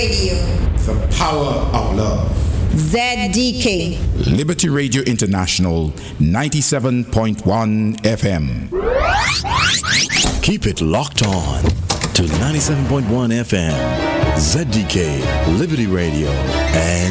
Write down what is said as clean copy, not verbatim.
Radio. The power of love. ZDK. Liberty Radio International 97.1 FM. Keep it locked on to 97.1 FM. ZDK, Liberty Radio, and